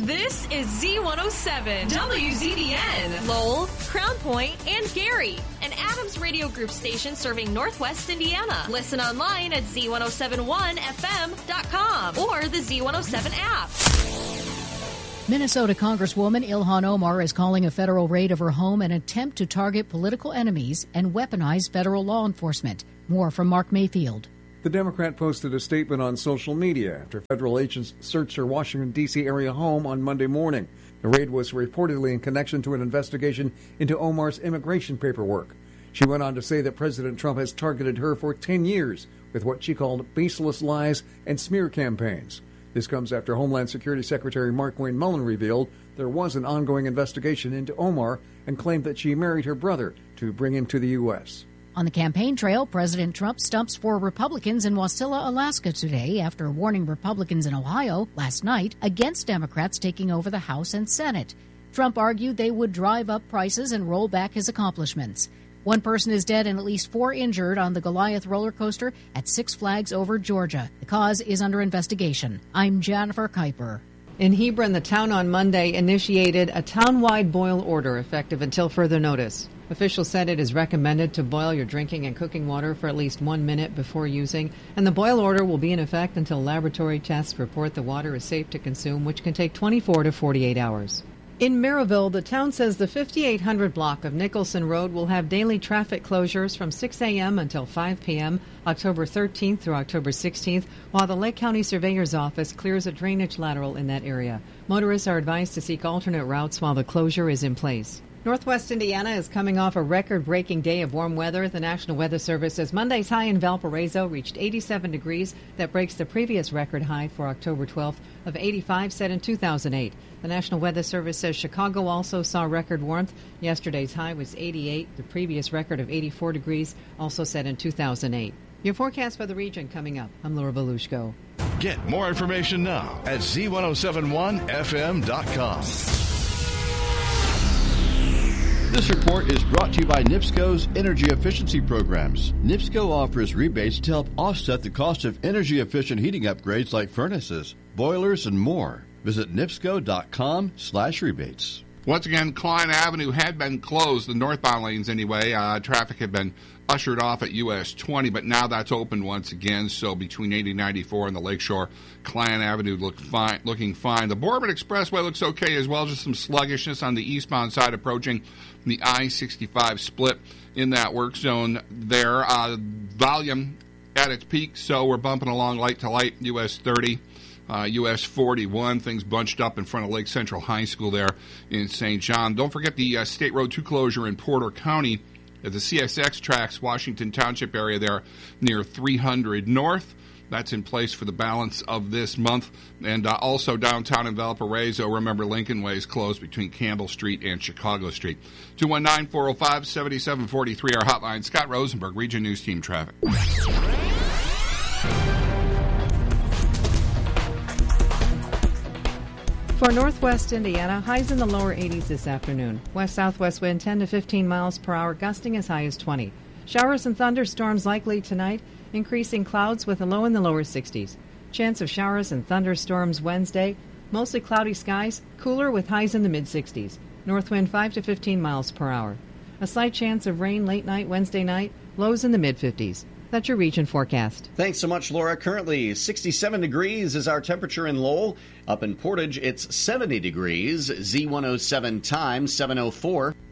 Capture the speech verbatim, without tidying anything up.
This is Z one oh seven, W Z B N, Lowell, Crown Point, and Gary, an Adams Radio Group station serving Northwest Indiana. Listen online at Z one oh seven one F M dot com or the Z one oh seven app. Minnesota Congresswoman Ilhan Omar is calling a federal raid of her home an attempt to target political enemies and weaponize federal law enforcement. More from Mark Mayfield. The Democrat posted a statement on social media after federal agents searched her Washington, D C area home on Monday morning. The raid was reportedly in connection to an investigation into Omar's immigration paperwork. She went on to say that President Trump has targeted her for ten years with what she called baseless lies and smear campaigns. This comes after Homeland Security Secretary Markwayne Mullin revealed there was an ongoing investigation into Omar and claimed that she married her brother to bring him to the U S On the campaign trail, President Trump stumps for Republicans in Wasilla, Alaska today after warning Republicans in Ohio last night against Democrats taking over the House and Senate. Trump argued they would drive up prices and roll back his accomplishments. One person is dead and at least four injured on the Goliath roller coaster at Six Flags Over Georgia. The cause is under investigation. I'm Jennifer Kuiper. In Hebron, the town on Monday initiated a town-wide boil order effective until further notice. Officials said it is recommended to boil your drinking and cooking water for at least one minute before using, and the boil order will be in effect until laboratory tests report the water is safe to consume, which can take twenty-four to forty-eight hours. In Maryville, the town says the fifty-eight hundred block of Nicholson Road will have daily traffic closures from six a.m. until five p.m. October thirteenth through October sixteenth, while the Lake County Surveyor's Office clears a drainage lateral in that area. Motorists are advised to seek alternate routes while the closure is in place. Northwest Indiana is coming off a record-breaking day of warm weather. The National Weather Service says Monday's high in Valparaiso reached eighty-seven degrees. That breaks the previous record high for October twelfth of eighty-five set in two thousand eight. The National Weather Service says Chicago also saw record warmth. Yesterday's high was eighty-eight. The previous record of eighty-four degrees also set in two thousand eight. Your forecast for the region coming up. I'm Laura Belushko. Get more information now at Z one oh seven one F M dot com. This report is brought to you by NIPSCO's energy efficiency programs. NIPSCO offers rebates to help offset the cost of energy-efficient heating upgrades like furnaces, boilers, and more. Visit nipsco.com slash rebates. Once again, Klein Avenue had been closed, the northbound lanes anyway. Uh, traffic had been ushered off at U S twenty, but now that's open once again. So between eighty ninety-four and the Lakeshore, Klein Avenue look fine, looking fine. The Boardman Expressway looks okay as well, just some sluggishness on the eastbound side approaching the I sixty-five split in that work zone there. Uh, volume at its peak, so we're bumping along light to light, U S thirty. Uh, U S forty-one, things bunched up in front of Lake Central High School there in Saint John. Don't forget the uh, State Road two closure in Porter County at the C S X tracks, Washington Township area there near three hundred North. That's in place for the balance of this month. And uh, also downtown in Valparaiso, remember Lincoln Way is closed between Campbell Street and Chicago Street. two one nine, four oh five, seven seven four three, our hotline. Scott Rosenberg, Region News Team Traffic. For northwest Indiana, highs in the lower eighties this afternoon. West-southwest wind ten to fifteen miles per hour, gusting as high as twenty. Showers and thunderstorms likely tonight, increasing clouds with a low in the lower sixties. Chance of showers and thunderstorms Wednesday, mostly cloudy skies, cooler with highs in the mid-sixties. North wind five to fifteen miles per hour. A slight chance of rain late night Wednesday night, lows in the mid-fifties. That's your region forecast. Thanks so much, Laura. Currently, sixty-seven degrees is our temperature in Lowell. Up in Portage, it's seventy degrees. Z one oh seven time, seven oh four.